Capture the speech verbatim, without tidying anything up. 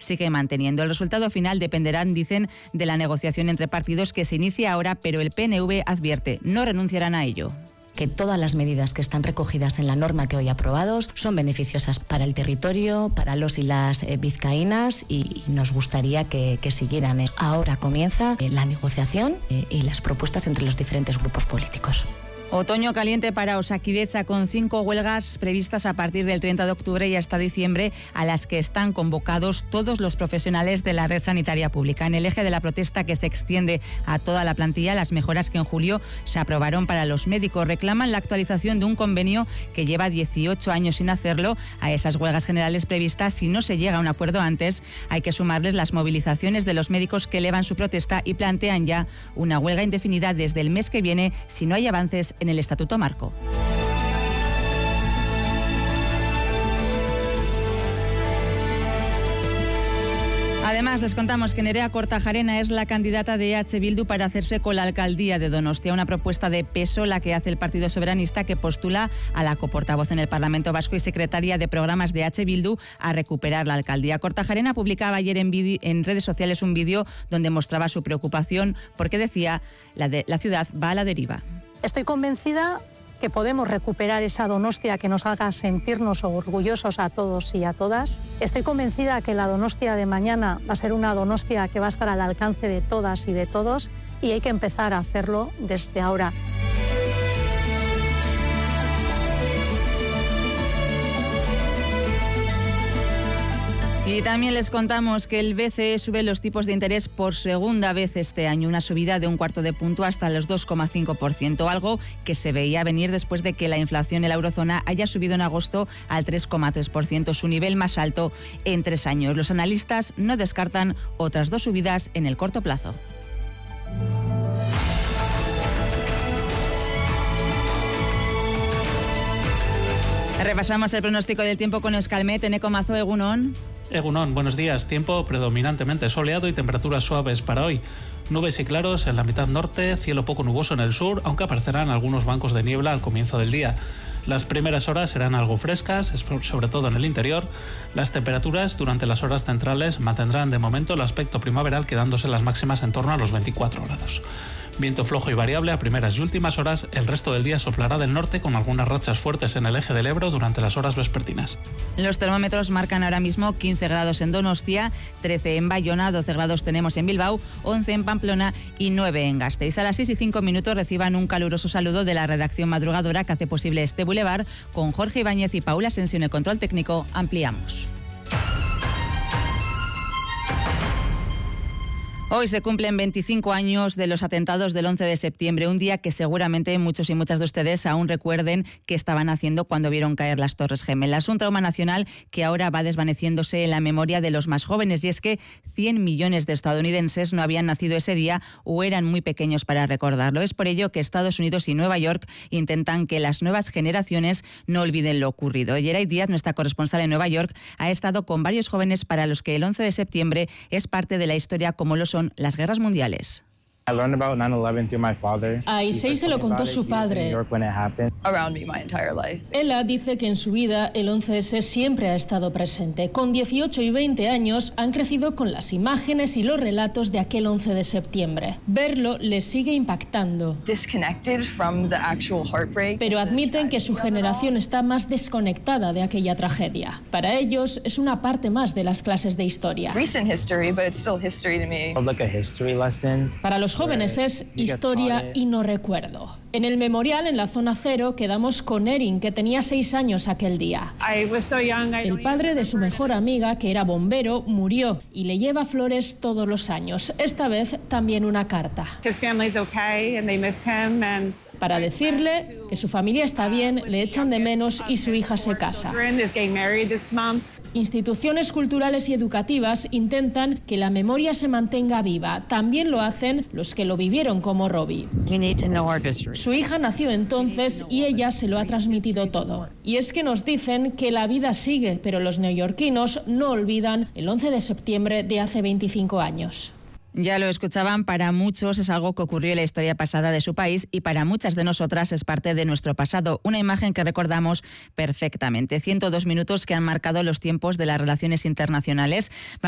sigue manteniendo. El resultado final dependerá, dicen, de la negociación entre partidos que se inicia ahora, pero el P N V advierte, no renunciarán a ello. Que todas las medidas que están recogidas en la norma que hoy aprobados son beneficiosas para el territorio, para los y las eh, vizcaínas y, y nos gustaría que, que siguieran. Ahora comienza eh, la negociación eh, y las propuestas entre los diferentes grupos políticos. Otoño caliente para Osakidetza, con cinco huelgas previstas a partir del treinta de octubre y hasta diciembre, a las que están convocados todos los profesionales de la red sanitaria pública. En el eje de la protesta, que se extiende a toda la plantilla, las mejoras que en julio se aprobaron para los médicos reclaman la actualización de un convenio que lleva dieciocho años sin hacerlo. A esas huelgas generales previstas, si no se llega a un acuerdo antes, hay que sumarles las movilizaciones de los médicos que elevan su protesta y plantean ya una huelga indefinida desde el mes que viene si no hay avances en el Estatuto Marco. Además, les contamos que Nerea Kortajarena es la candidata de E H Bildu para hacerse con la alcaldía de Donostia, una propuesta de peso la que hace el Partido Soberanista, que postula a la coportavoz en el Parlamento Vasco y secretaria de programas de E H Bildu a recuperar la alcaldía. Kortajarena publicaba ayer en, en redes sociales un vídeo donde mostraba su preocupación porque decía la, de, la ciudad va a la deriva. Estoy convencida que podemos recuperar esa Donostia que nos haga sentirnos orgullosos a todos y a todas. Estoy convencida que la Donostia de mañana va a ser una Donostia que va a estar al alcance de todas y de todos y hay que empezar a hacerlo desde ahora. Y también les contamos que el B C E sube los tipos de interés por segunda vez este año, una subida de un cuarto de punto hasta los dos coma cinco por ciento, algo que se veía venir después de que la inflación en la eurozona haya subido en agosto al tres coma tres por ciento, su nivel más alto en tres años. Los analistas no descartan otras dos subidas en el corto plazo. Repasamos el pronóstico del tiempo con Euskalmet. Eneko Mazo, egunon. Egunon, buenos días. Tiempo predominantemente soleado y temperaturas suaves para hoy. Nubes y claros en la mitad norte, cielo poco nuboso en el sur, aunque aparecerán algunos bancos de niebla al comienzo del día. Las primeras horas serán algo frescas, sobre todo en el interior. Las temperaturas durante las horas centrales mantendrán de momento el aspecto primaveral, quedándose las máximas en torno a los veinticuatro grados. Viento flojo y variable a primeras y últimas horas. El resto del día soplará del norte con algunas rachas fuertes en el eje del Ebro durante las horas vespertinas. Los termómetros marcan ahora mismo quince grados en Donostia, trece en Bayona, doce grados tenemos en Bilbao, once en Pamplona y nueve en Gasteiz. A las seis y cinco minutos reciban un caluroso saludo de la redacción madrugadora que hace posible este Boulevard. Con Jorge Ibáñez y Paula Asensio en el control técnico, ampliamos. Hoy se cumplen veinticinco años de los atentados del once de septiembre, un día que seguramente muchos y muchas de ustedes aún recuerden qué estaban haciendo cuando vieron caer las Torres Gemelas. Un trauma nacional que ahora va desvaneciéndose en la memoria de los más jóvenes, y es que cien millones de estadounidenses no habían nacido ese día o eran muy pequeños para recordarlo. Es por ello que Estados Unidos y Nueva York intentan que las nuevas generaciones no olviden lo ocurrido. Yeray Díaz, nuestra corresponsal en Nueva York, ha estado con varios jóvenes para los que el once de septiembre es parte de la historia, como lo son las guerras mundiales. A Issei se lo contó su padre. Ella dice que en su vida el once ese siempre ha estado presente. Con dieciocho y veinte años han crecido con las imágenes y los relatos de aquel once de septiembre. Verlo les sigue impactando. Pero admiten que su generación está más desconectada de aquella tragedia. Para ellos es una parte más de las clases de historia. Para los jóvenes es historia y no recuerdo. En el memorial, en la zona cero, quedamos con Erin, que tenía seis años aquel día. El padre de su mejor amiga, que era bombero, murió y le lleva flores todos los años. Esta vez también una carta. Para decirle que su familia está bien, le echan de menos y su hija se casa. Instituciones culturales y educativas intentan que la memoria se mantenga viva. También lo hacen los que lo vivieron, como Robbie. Su hija nació entonces y ella se lo ha transmitido todo. Y es que nos dicen que la vida sigue, pero los neoyorquinos no olvidan el once de septiembre de hace veinticinco años. Ya lo escuchaban, para muchos es algo que ocurrió en la historia pasada de su país y para muchas de nosotras es parte de nuestro pasado, una imagen que recordamos perfectamente. ciento dos minutos que han marcado los tiempos de las relaciones internacionales.